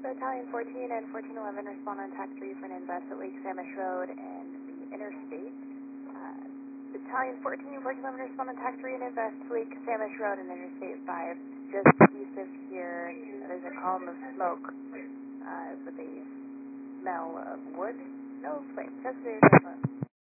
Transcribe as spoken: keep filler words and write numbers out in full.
Battalion fourteen and fourteen eleven respond on tax three for an invest at Lake Samish Road and the interstate. Uh, Battalion fourteen and fourteen eleven respond on tax three and invest to Lake Samish Road and interstate five. Just east of here, there's a column of smoke uh, with a smell of wood. No flame. Just there.